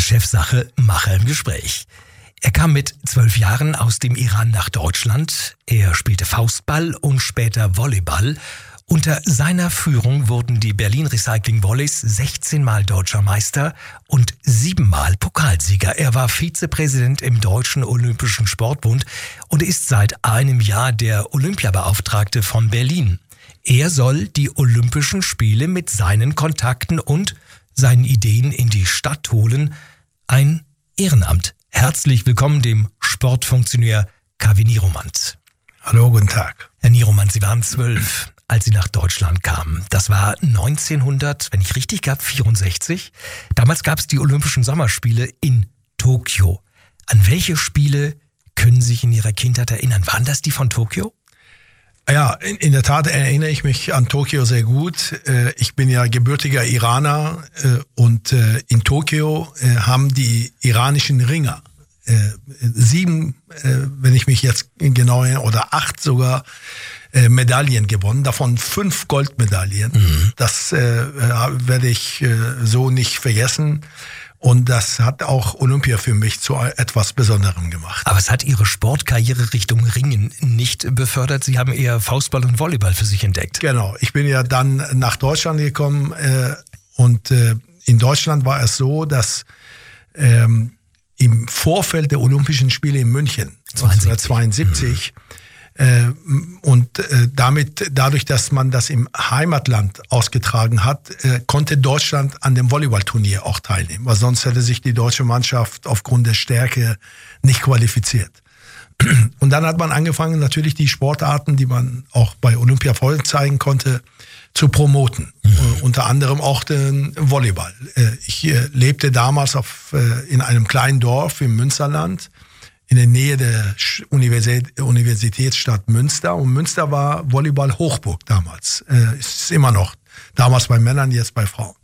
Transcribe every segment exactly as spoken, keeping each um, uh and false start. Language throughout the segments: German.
Chefsache Macher im Gespräch. Er kam mit zwölf Jahren aus dem Iran nach Deutschland. Er spielte Faustball und später Volleyball. Unter seiner Führung wurden die Berlin Recycling Volleys sechzehn Mal deutscher Meister und sieben Mal Pokalsieger. Er war Vizepräsident im Deutschen Olympischen Sportbund und ist seit einem Jahr der Olympiabeauftragte von Berlin. Er soll die Olympischen Spiele mit seinen Kontakten und seinen Ideen in die Stadt holen. Ein Ehrenamt. Herzlich willkommen dem Sportfunktionär Kaveh Niromand. Hallo, guten Tag. Herr Niromand, Sie waren zwölf, als Sie nach Deutschland kamen. Das war neunzehnhundert, wenn ich richtig gab, vierundsechzig. Damals gab es die Olympischen Sommerspiele in Tokio. An welche Spiele können Sie sich in Ihrer Kindheit erinnern? Waren das die von Tokio? Ja, in, in der Tat erinnere ich mich an Tokio sehr gut. Ich bin ja gebürtiger Iraner und in Tokio haben die iranischen Ringer sieben, wenn ich mich jetzt genau erinnere, oder acht sogar Medaillen gewonnen, davon fünf Goldmedaillen. Mhm. Das werde ich so nicht vergessen. Und das hat auch Olympia für mich zu etwas Besonderem gemacht. Aber es hat Ihre Sportkarriere Richtung Ringen nicht befördert. Sie haben eher Faustball und Volleyball für sich entdeckt. Genau. Ich bin ja dann nach Deutschland gekommen. Äh, und äh, in Deutschland war es so, dass ähm, im Vorfeld der Olympischen Spiele in München neunzehnhundertzweiundsiebzig mhm. Äh, und äh, damit, dadurch, dass man das im Heimatland ausgetragen hat, äh, konnte Deutschland an dem Volleyballturnier auch teilnehmen, weil sonst hätte sich die deutsche Mannschaft aufgrund der Stärke nicht qualifiziert. Und dann hat man angefangen, natürlich die Sportarten, die man auch bei Olympia vorzeigen konnte, zu promoten. Mhm. Äh, unter anderem auch den Volleyball. Äh, ich äh, lebte damals auf, äh, in einem kleinen Dorf im Münsterland, in der Nähe der Universitätsstadt Münster. Und Münster war Volleyball-Hochburg damals. Äh, ist immer noch. Damals bei Männern, jetzt bei Frauen.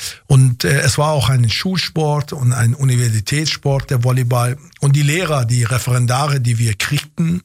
Und äh, es war auch ein Schulsport und ein Universitätssport, der Volleyball. Und die Lehrer, die Referendare, die wir kriegten,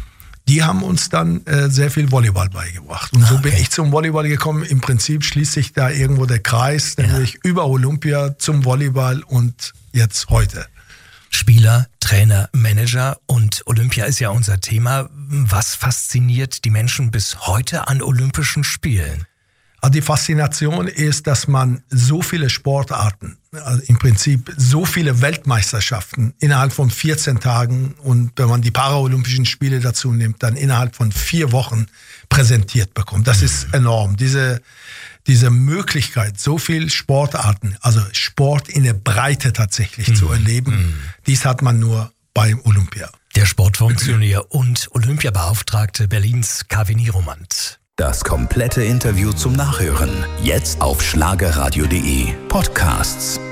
die haben uns dann äh, sehr viel Volleyball beigebracht. Und so okay. bin ich zum Volleyball gekommen. Im Prinzip schließt sich da irgendwo der Kreis, nämlich ja. über Olympia zum Volleyball und jetzt heute. Spieler, Trainer, Manager und Olympia ist ja unser Thema. Was fasziniert die Menschen bis heute an Olympischen Spielen? Also die Faszination ist, dass man so viele Sportarten, also im Prinzip so viele Weltmeisterschaften innerhalb von vierzehn Tagen und wenn man die Paralympischen Spiele dazu nimmt, dann innerhalb von vier Wochen präsentiert bekommt. Das mhm. ist enorm. Diese Diese Möglichkeit, so viel Sportarten, also Sport in der Breite tatsächlich mm. zu erleben, mm. dies hat man nur beim Olympia. Der Sportfunktionär und Olympiabeauftragte Berlins Kaveh Niromand. Das komplette Interview zum Nachhören jetzt auf schlagerradio punkt de Podcasts.